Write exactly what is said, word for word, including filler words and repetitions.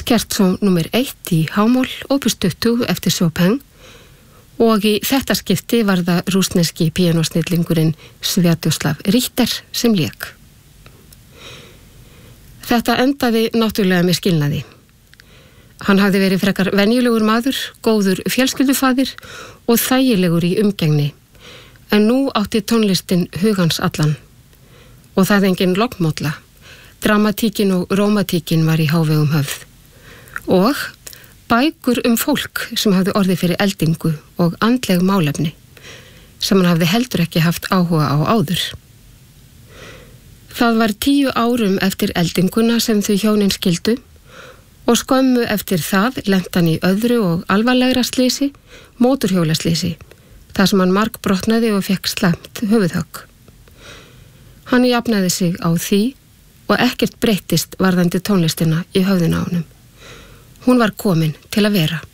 Scherzo númer eitt í H-mól, opus tuttugu eftir Chopin, og í þetta skipti var það rússneski píanósnillingurinn Sviatoslav Richter sem lék. Þetta endaði náttúrulega með skilnaði. Hann hafði verið frekar venjulegur maður, góður fjölskyldufaðir og þægilegur í umgengni, en nú átti tónlistin hugans allan. Og það engin lognmólla. Dramatíkin og rómatíkin var í hávegum höfð. Og bækur um fólk sem hafði orðið fyrir eldingu og andleg málefni, sem hann hafði heldur ekki haft áhuga á áður. Það var tíu árum eftir eldinguna sem þau hjónin skildu og skömmu eftir það lenti hann í öðru og alvarlegra slysi, mótorhjólaslýsi, þar sem hann margbrotnaði og fekk slæmt höfuðhögg. Hann jafnaði sig á því og ekkert breyttist varðandi tónlistina í höfðinu á honum. Hún var komin til að vera.